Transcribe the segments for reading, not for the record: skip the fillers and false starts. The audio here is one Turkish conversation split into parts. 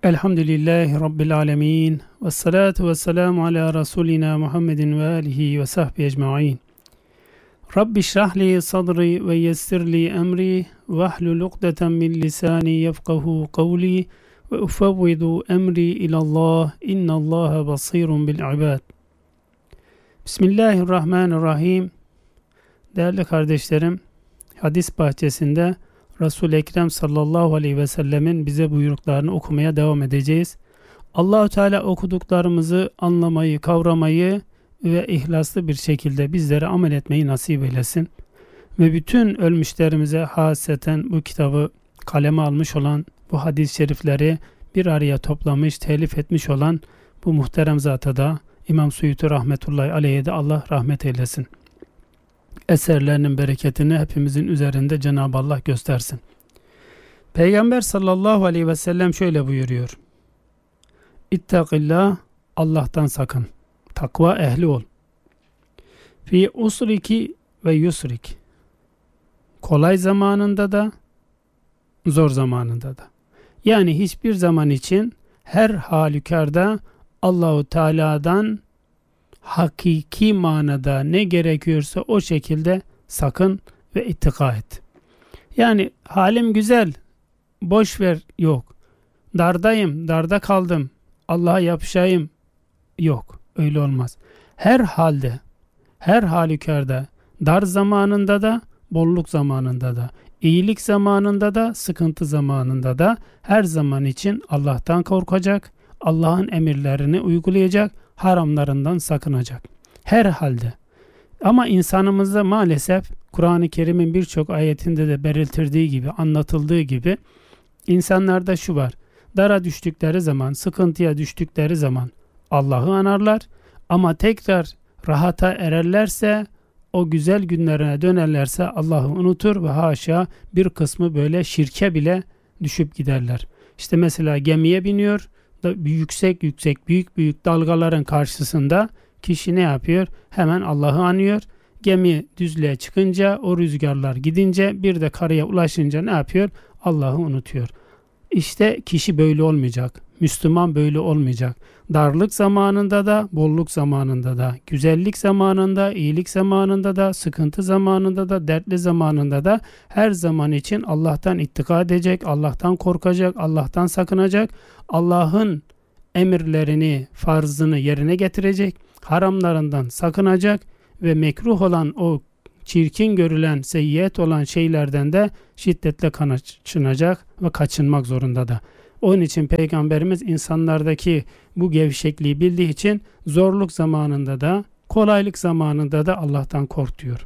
Elhamdülillahi Rabbil alemin. Ve salatu ve selamu ala Resulina Muhammedin ve alihi ve sahbihi ecma'in. Rabbi şrahli sadri ve yessirli emri ve ahlul ukdeten min lisani yefkahu kavli ve ufevvidu emri ilallah innallaha basirun bil ibad. Bismillahirrahmanirrahim. Değerli kardeşlerim, hadis bahçesinde Resul-i Ekrem sallallahu aleyhi ve sellemin bize buyruklarını okumaya devam edeceğiz. Allah-u Teala okuduklarımızı anlamayı, kavramayı ve ihlaslı bir şekilde bizlere amel etmeyi nasip eylesin. Ve bütün ölmüşlerimize hasreten bu kitabı kaleme almış olan, bu hadis-i şerifleri bir araya toplamış, telif etmiş olan bu muhterem zata da İmam Suyuti rahmetullahi aleyhe de Allah rahmet eylesin. Eserlerinin bereketini hepimizin üzerinde Cenab-ı Allah göstersin. Peygamber sallallahu aleyhi ve sellem şöyle buyuruyor. İttakillah, Allah'tan sakın. Takva ehli ol. Fi usriki ve yusrik. Kolay zamanında da, zor zamanında da. Yani hiçbir zaman için her halükarda Allahu Teala'dan hakiki manada ne gerekiyorsa o şekilde sakın ve ittika et. Yani halim güzel, boş ver yok. Dardayım, darda kaldım, Allah'a yapışayım yok. Öyle olmaz. Her halde, her halükarda, dar zamanında da, bolluk zamanında da, iyilik zamanında da, sıkıntı zamanında da her zaman için Allah'tan korkacak, Allah'ın emirlerini uygulayacak, haramlarından sakınacak. Her halde. Ama insanımızda maalesef Kur'an-ı Kerim'in birçok ayetinde de belirtildiği gibi, anlatıldığı gibi insanlarda şu var. Dara düştükleri zaman, sıkıntıya düştükleri zaman Allah'ı anarlar ama tekrar rahata ererlerse, o güzel günlerine dönerlerse Allah'ı unutur ve haşa bir kısmı böyle şirke bile düşüp giderler. İşte mesela gemiye biniyor, yüksek büyük dalgaların karşısında kişi ne yapıyor? Hemen Allah'ı anıyor. Gemi düzlüğe çıkınca, o rüzgarlar gidince, bir de karaya ulaşınca ne yapıyor? Allah'ı unutuyor. İşte kişi böyle olmayacak. Müslüman böyle olmayacak. Darlık zamanında da, bolluk zamanında da, güzellik zamanında, iyilik zamanında da, sıkıntı zamanında da, dertli zamanında da her zaman için Allah'tan ittika edecek, Allah'tan korkacak, Allah'tan sakınacak, Allah'ın emirlerini, farzını yerine getirecek, haramlarından sakınacak ve mekruh olan o çirkin görülen, seyyiyet olan şeylerden de şiddetle kaçınacak ve kaçınmak zorunda da. Onun için Peygamberimiz insanlardaki bu gevşekliği bildiği için zorluk zamanında da, kolaylık zamanında da Allah'tan kork diyor.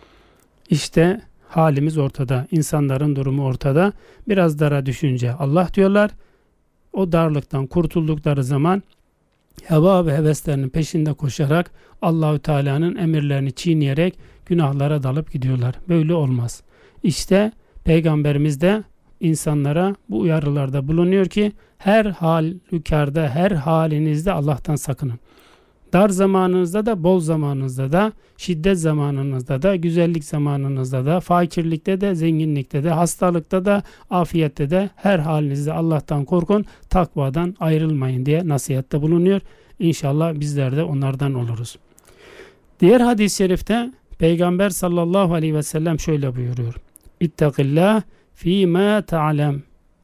İşte halimiz ortada, insanların durumu ortada. Biraz dara düşünce Allah diyorlar. O darlıktan kurtuldukları zaman heva ve heveslerinin peşinde koşarak Allahü Teala'nın emirlerini çiğneyerek günahlara dalıp gidiyorlar. Böyle olmaz. İşte Peygamberimiz de insanlara bu uyarılarda bulunuyor ki her halükarda, her halinizde Allah'tan sakının. Dar zamanınızda da, bol zamanınızda da, şiddet zamanınızda da, güzellik zamanınızda da, fakirlikte de, zenginlikte de, hastalıkta da, afiyette de her halinizde Allah'tan korkun, takvadan ayrılmayın diye nasihatte bulunuyor. İnşallah bizler de onlardan oluruz. Diğer hadis-i şerifte Peygamber sallallahu aleyhi ve sellem şöyle buyuruyor. İttakillah fîmâ ta'lem.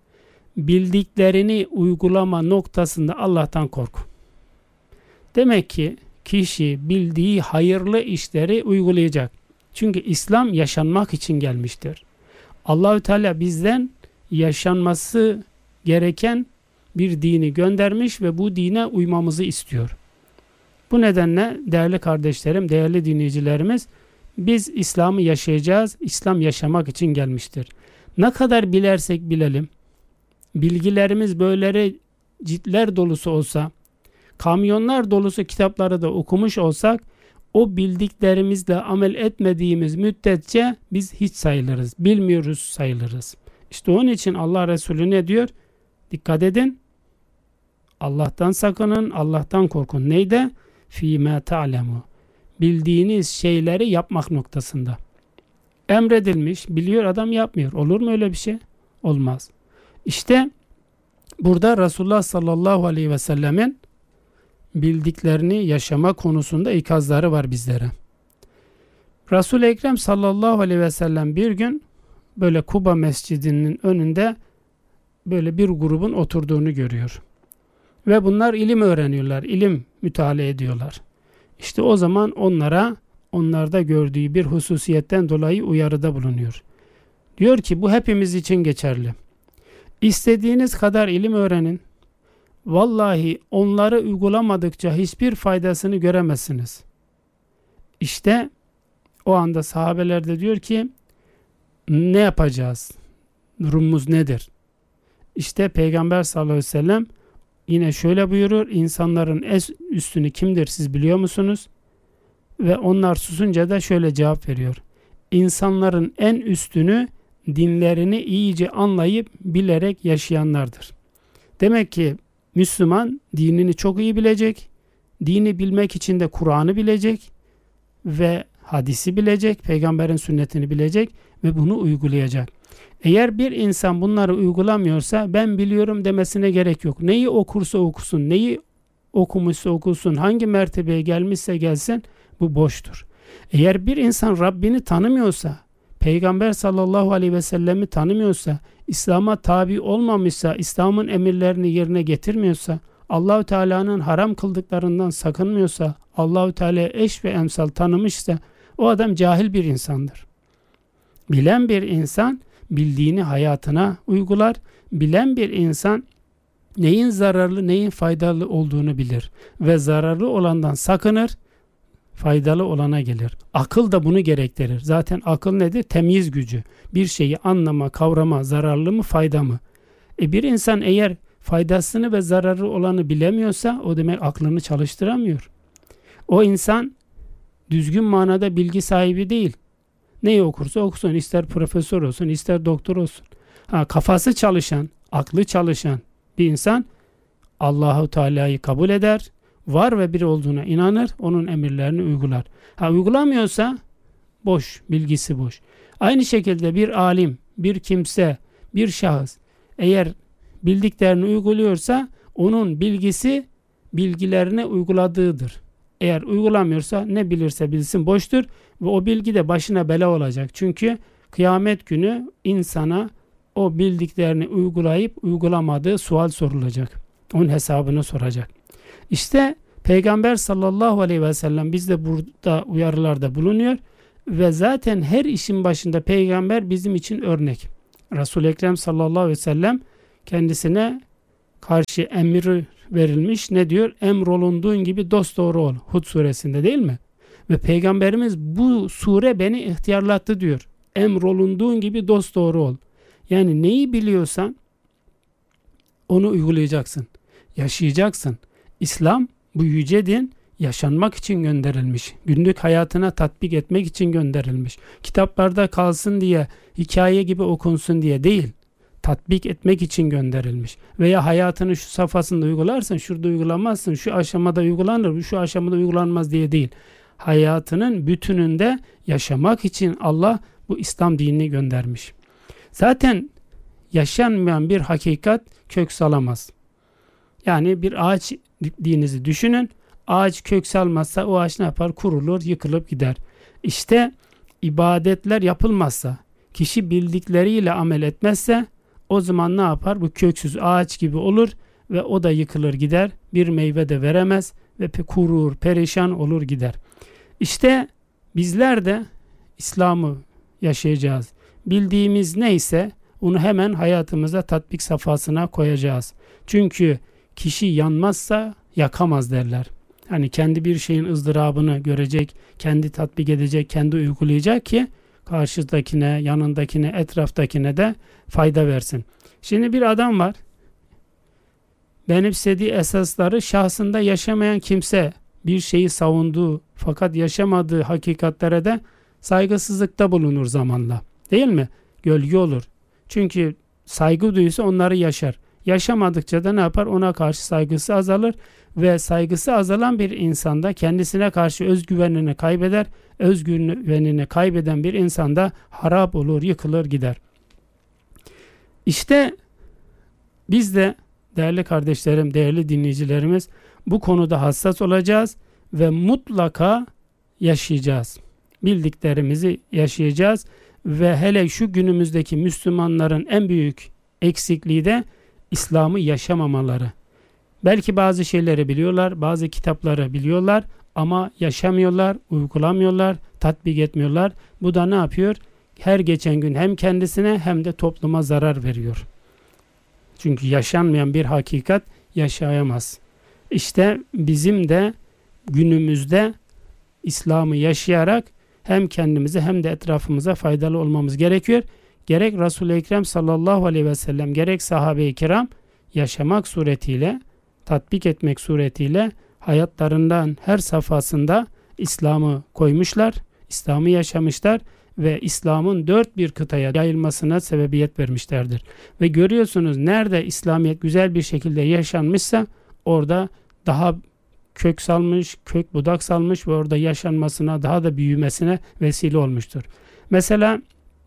Bildiklerini uygulama noktasında Allah'tan kork. Demek ki kişi bildiği hayırlı işleri uygulayacak. Çünkü İslam yaşanmak için gelmiştir. Allahü Teala bizden yaşanması gereken bir dini göndermiş ve bu dine uymamızı istiyor. Bu nedenle değerli kardeşlerim, değerli dinleyicilerimiz, biz İslam'ı yaşayacağız. İslam yaşamak için gelmiştir. Ne kadar bilersek bilelim, bilgilerimiz böyle ciltler dolusu olsa, kamyonlar dolusu kitapları da okumuş olsak, o bildiklerimizle amel etmediğimiz müddetçe biz hiç sayılırız, bilmiyoruz sayılırız. İşte onun için Allah Resulü ne diyor? Dikkat edin, Allah'tan sakının, Allah'tan korkun. Neyde? Fîmâ ta'lemu. Bildiğiniz şeyleri yapmak noktasında. Emredilmiş, biliyor adam yapmıyor. Olur mu öyle bir şey? Olmaz. İşte Burada Resulullah sallallahu aleyhi ve sellemin bildiklerini yaşama konusunda ikazları var bizlere. Resul-i Ekrem sallallahu aleyhi ve sellem bir gün böyle Kuba Mescidi'nin önünde böyle bir grubun oturduğunu görüyor. Ve bunlar ilim öğreniyorlar, ilim mütalaa ediyorlar. İşte o zaman onlarda gördüğü bir hususiyetten dolayı uyarıda bulunuyor. Diyor ki bu hepimiz için geçerli. İstediğiniz kadar ilim öğrenin. Vallahi onları uygulamadıkça hiçbir faydasını göremezsiniz. İşte o anda sahabeler de diyor ki ne yapacağız? Durumumuz nedir? İşte Peygamber sallallahu aleyhi ve sellem yine şöyle buyurur. İnsanların en üstünü kimdir siz biliyor musunuz? Ve onlar susunca da şöyle cevap veriyor. İnsanların en üstünü dinlerini iyice anlayıp bilerek yaşayanlardır. Demek ki Müslüman dinini çok iyi bilecek. Dini bilmek için de Kur'an'ı bilecek ve hadisi bilecek, peygamberin sünnetini bilecek ve bunu uygulayacak. Eğer bir insan bunları uygulamıyorsa ben biliyorum demesine gerek yok. Neyi okursa okusun, neyi okumuşsa okusun, hangi mertebeye gelmişse gelsin bu boştur. Eğer bir insan Rabbini tanımıyorsa, Peygamber sallallahu aleyhi ve sellemi tanımıyorsa, İslam'a tabi olmamışsa, İslam'ın emirlerini yerine getirmiyorsa, Allahu Teala'nın haram kıldıklarından sakınmıyorsa, Allahu Teala eş ve emsal tanımışsa o adam cahil bir insandır. Bilen bir insan bildiğini hayatına uygular. Bilen bir insan neyin zararlı, neyin faydalı olduğunu bilir ve zararlı olandan sakınır, faydalı olana gelir. Akıl da bunu gerektirir. Zaten akıl nedir? Temyiz gücü. Bir şeyi anlama, kavrama, zararlı mı, fayda mı? Bir insan eğer faydasını ve zararı olanı bilemiyorsa o demek aklını çalıştıramıyor. O insan düzgün manada bilgi sahibi değil. Neyi okursa okusun, ister profesör olsun, ister doktor olsun. Kafası çalışan, aklı çalışan bir insan Allahu Teala'yı kabul eder, var ve bir olduğuna inanır, onun emirlerini uygular. Uygulamıyorsa boş, bilgisi boş. Aynı şekilde bir alim, bir kimse, bir şahıs eğer bildiklerini uyguluyorsa onun bilgisi bilgilerini uyguladığıdır. Eğer uygulamıyorsa ne bilirse bilsin boştur ve o bilgi de başına bela olacak. Çünkü kıyamet günü insana o bildiklerini uygulayıp uygulamadığı sual sorulacak. Onun hesabını soracak. İşte Peygamber sallallahu aleyhi ve sellem bizde burada uyarılarda bulunuyor ve zaten her işin başında Peygamber bizim için örnek. Resul-i Ekrem sallallahu aleyhi ve sellem kendisine karşı emir verilmiş. Ne diyor? Emrolunduğun gibi dosdoğru ol. Hud suresinde değil mi? Ve Peygamberimiz bu sure beni ihtiyarlattı diyor. Emrolunduğun gibi dosdoğru ol. Yani neyi biliyorsan onu uygulayacaksın. Yaşayacaksın. İslam bu yüce din yaşanmak için gönderilmiş. Günlük hayatına tatbik etmek için gönderilmiş. Kitaplarda kalsın diye, hikaye gibi okunsun diye değil. Tatbik etmek için gönderilmiş. Veya hayatını şu safhasında uygularsın, şurada uygulamazsın, şu aşamada uygulanır, şu aşamada uygulanmaz diye değil. Hayatının bütününde yaşamak için Allah bu İslam dinini göndermiş. Zaten yaşanmayan bir hakikat kök salamaz. Yani bir ağaç diktiğinizi düşünün. Ağaç kök salmazsa o ağaç ne yapar? Kurulur, yıkılıp gider. İşte ibadetler yapılmazsa, kişi bildikleriyle amel etmezse o zaman ne yapar? Bu köksüz ağaç gibi olur ve o da yıkılır gider. Bir meyve de veremez ve kurur, perişan olur gider. İşte bizler de İslam'ı yaşayacağız. Bildiğimiz neyse onu hemen hayatımıza tatbik safhasına koyacağız. Çünkü kişi yanmazsa yakamaz derler. Hani kendi bir şeyin ızdırabını görecek, kendi tatbik edecek, kendi uygulayacak ki karşıdakine, yanındakine, etraftakine de fayda versin. Şimdi bir adam var. Benimsediği esasları şahsında yaşamayan kimse bir şeyi savunduğu fakat yaşamadığı hakikatlere de saygısızlıkta bulunur zamanla. Değil mi? Gölge olur. Çünkü saygı duyusu onları yaşar. Yaşamadıkça da ne yapar? Ona karşı saygısı azalır ve saygısı azalan bir insanda kendisine karşı özgüvenini kaybeder. Özgüvenini kaybeden bir insanda harap olur, yıkılır gider. İşte biz de değerli kardeşlerim, değerli dinleyicilerimiz, bu konuda hassas olacağız ve mutlaka yaşayacağız. Bildiklerimizi yaşayacağız ve hele şu günümüzdeki Müslümanların en büyük eksikliği de İslam'ı yaşamamaları. Belki bazı şeyleri biliyorlar, bazı kitapları biliyorlar ama yaşamıyorlar, uygulamıyorlar, tatbik etmiyorlar. Bu da ne yapıyor? Her geçen gün hem kendisine hem de topluma zarar veriyor. Çünkü yaşanmayan bir hakikat yaşayamaz. İşte bizim de günümüzde İslam'ı yaşayarak hem kendimize hem de etrafımıza faydalı olmamız gerekiyor. Gerek Resul-i Ekrem sallallahu aleyhi ve sellem gerek sahabe-i kiram yaşamak suretiyle, tatbik etmek suretiyle hayatlarından her safhasında İslam'ı koymuşlar, İslam'ı yaşamışlar ve İslam'ın dört bir kıtaya yayılmasına sebebiyet vermişlerdir. Ve görüyorsunuz nerede İslamiyet güzel bir şekilde yaşanmışsa orada daha kök salmış, kök budak salmış ve orada yaşanmasına, daha da büyümesine vesile olmuştur. Mesela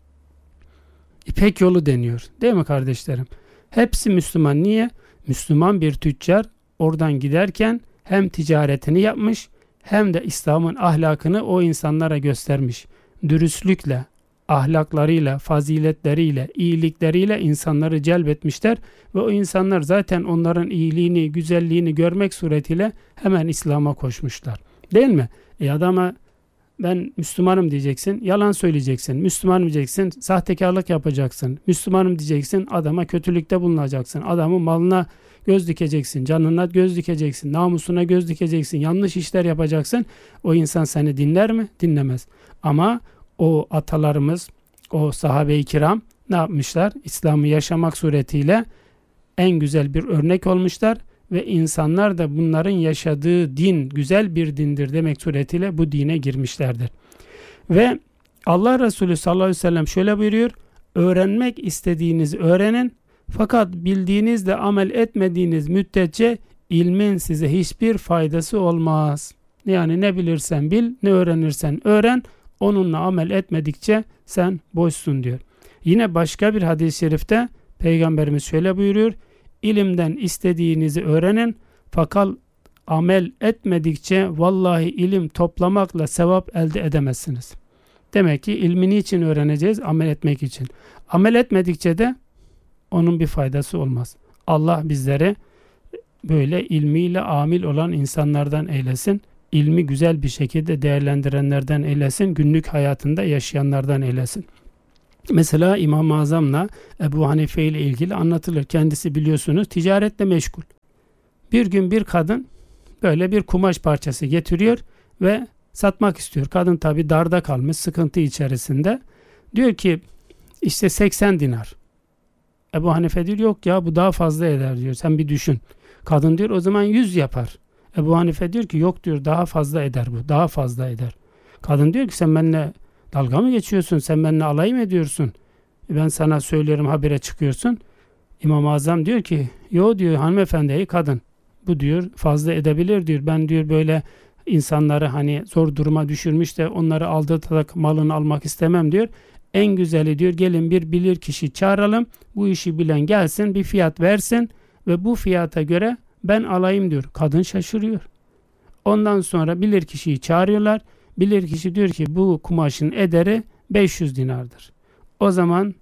İpek yolu deniyor. Değil mi kardeşlerim? Hepsi Müslüman. Niye? Müslüman bir tüccar oradan giderken hem ticaretini yapmış hem de İslam'ın ahlakını o insanlara göstermiş. Dürüstlükle, ahlaklarıyla, faziletleriyle, iyilikleriyle insanları celbetmişler ve o insanlar zaten onların iyiliğini, güzelliğini görmek suretiyle hemen İslam'a koşmuşlar. Değil mi? Adama ben Müslümanım diyeceksin, yalan söyleyeceksin. Müslümanım diyeceksin, sahtekarlık yapacaksın. Müslümanım diyeceksin, adama kötülükte bulunacaksın. Adamın malına göz dikeceksin, canına göz dikeceksin, namusuna göz dikeceksin, yanlış işler yapacaksın. O insan seni dinler mi? Dinlemez. Ama o atalarımız, o sahabe-i kiram ne yapmışlar? İslam'ı yaşamak suretiyle en güzel bir örnek olmuşlar ve insanlar da bunların yaşadığı din güzel bir dindir demek suretiyle bu dine girmişlerdir. Ve Allah Resulü sallallahu aleyhi ve sellem şöyle buyuruyor: öğrenmek istediğiniz öğrenin, fakat bildiğinizle amel etmediğiniz müddetçe ilmin size hiçbir faydası olmaz. Yani ne bilirsen bil, ne öğrenirsen öğren, onunla amel etmedikçe sen boşsun diyor. Yine başka bir hadis-i şerifte Peygamberimiz şöyle buyuruyor: İlimden istediğinizi öğrenin, fakat amel etmedikçe vallahi ilim toplamakla sevap elde edemezsiniz. Demek ki ilmi niçin öğreneceğiz? Amel etmek için. Amel etmedikçe de onun bir faydası olmaz. Allah bizleri böyle ilmiyle amil olan insanlardan eylesin. İlmi güzel bir şekilde değerlendirenlerden eylesin. Günlük hayatında yaşayanlardan eylesin. Mesela İmam-ı Azam'la Ebu Hanife ile ilgili anlatılır. Kendisi biliyorsunuz ticaretle meşgul. Bir gün bir kadın böyle bir kumaş parçası getiriyor ve satmak istiyor. Kadın tabi darda kalmış, sıkıntı içerisinde. Diyor ki işte 80 dinar. Ebu Hanife diyor yok ya bu daha fazla eder diyor. Sen bir düşün. Kadın diyor o zaman 100 yapar. Ebu Hanife diyor ki yok diyor daha fazla eder bu. Daha fazla eder. Kadın diyor ki sen benimle dalga mı geçiyorsun? Sen benimle alay mı ediyorsun? Ben sana söylüyorum habire çıkıyorsun. İmam-ı Azam diyor ki yo diyor hanımefendi ey kadın. Bu diyor fazla edebilir diyor. Ben diyor böyle insanları hani zor duruma düşürmüş de onları aldatarak malını almak istemem diyor. En güzeli diyor gelin bir bilir kişi çağıralım. Bu işi bilen gelsin bir fiyat versin ve bu fiyata göre ben alayım diyor. Kadın şaşırıyor. Ondan sonra bilir kişiyi çağırıyorlar. Bilir kişi diyor ki bu kumaşın ederi 500 dinardır. O zaman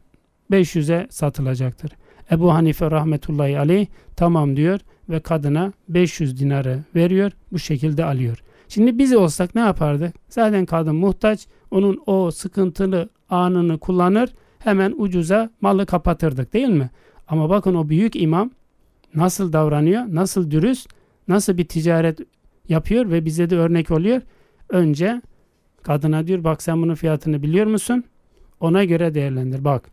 500'e satılacaktır. Ebu Hanife rahmetullahi aleyh tamam diyor ve kadına 500 dinarı veriyor. Bu şekilde alıyor. Şimdi biz olsak ne yapardık? Zaten kadın muhtaç. Onun o sıkıntılı anını kullanır. Hemen ucuza malı kapatırdık değil mi? Ama bakın o büyük imam nasıl davranıyor? Nasıl dürüst? Nasıl bir ticaret yapıyor ve bize de örnek oluyor? Önce kadına diyor bak sen bunun fiyatını biliyor musun? Ona göre değerlendir. Bak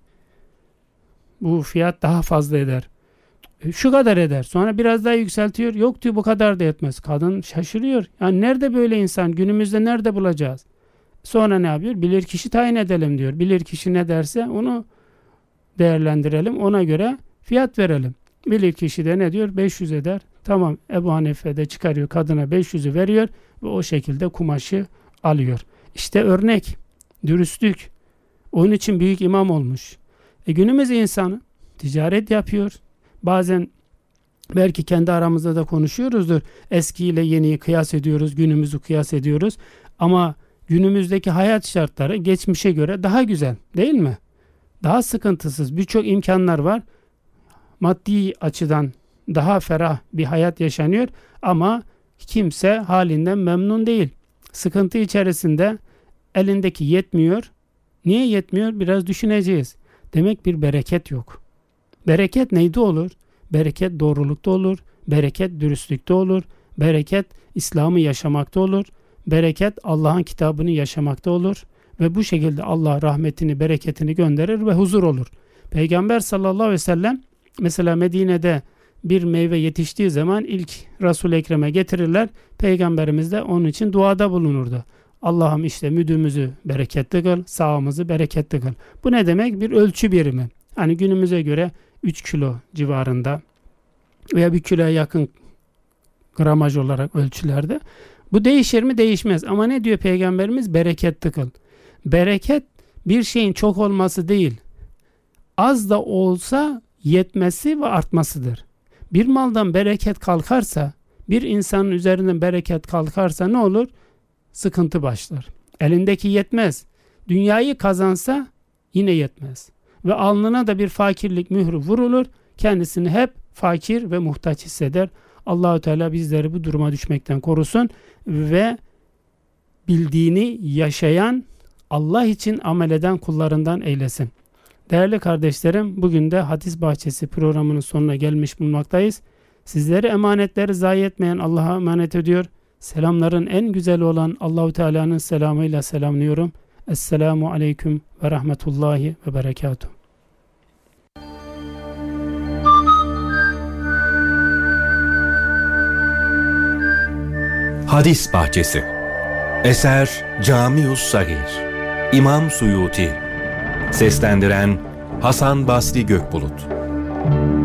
bu fiyat daha fazla eder. Şu kadar eder. Sonra biraz daha yükseltiyor. Yok diyor bu kadar da etmez. Kadın şaşırıyor. Yani nerede böyle insan? Günümüzde nerede bulacağız? Sonra ne yapıyor? Bilir kişi tayin edelim diyor. Bilir kişi ne derse onu değerlendirelim. Ona göre fiyat verelim. Bilir kişi de ne diyor? 500 eder. Tamam Ebu Hanife de çıkarıyor. Kadına 500'ü veriyor ve o şekilde kumaşı alıyor. İşte örnek. Dürüstlük. Onun için büyük imam olmuş. Günümüz insanı ticaret yapıyor. Bazen Belki kendi aramızda da konuşuyoruzdur. Eskiyle yeniyi kıyas ediyoruz, günümüzü kıyas ediyoruz. Ama günümüzdeki hayat şartları geçmişe göre daha güzel, değil mi? Daha sıkıntısız, birçok imkanlar var. Maddi açıdan daha ferah bir hayat yaşanıyor ama kimse halinden memnun değil. Sıkıntı içerisinde, elindeki yetmiyor. Niye yetmiyor? Biraz düşüneceğiz. Demek bir bereket yok. Bereket neyde olur? Bereket doğrulukta olur. Bereket dürüstlükte olur. Bereket İslam'ı yaşamakta olur. Bereket Allah'ın kitabını yaşamakta olur. Ve bu şekilde Allah rahmetini, bereketini gönderir ve huzur olur. Peygamber sallallahu aleyhi ve sellem mesela Medine'de bir meyve yetiştiği zaman ilk Resul-i Ekrem'e getirirler. Peygamberimiz de onun için duada bulunurdu. Allah'ım işte müdümüzü bereketli kıl, sağımızı bereketli kıl. Bu ne demek? Bir ölçü birimi. Hani günümüze göre 3 kilo civarında veya 1 kiloya yakın gramaj olarak ölçülerde. Bu değişir mi? Değişmez. Ama ne diyor Peygamberimiz? Bereketli kıl. Bereket bir şeyin çok olması değil, az da olsa yetmesi ve artmasıdır. Bir maldan bereket kalkarsa, bir insanın üzerinden bereket kalkarsa ne olur? Sıkıntı başlar. Elindeki yetmez. Dünyayı kazansa yine yetmez. Ve alnına da bir fakirlik mührü vurulur. Kendisini hep fakir ve muhtaç hisseder. Allahu Teala bizleri bu duruma düşmekten korusun ve bildiğini yaşayan, Allah için amel eden kullarından eylesin. Değerli kardeşlerim, bugün de Hadis Bahçesi programının sonuna gelmiş bulunmaktayız. Sizleri emanetleri zayi etmeyen Allah'a emanet ediyor. Selamların en güzeli olan Allahu Teala'nın selamıyla selamlıyorum. Esselamu aleyküm ve rahmetullahi ve berekatuhu. Hadis Bahçesi. Eser Camius Sagir. İmam Suyuti. Seslendiren Hasan Basri Gökbulut.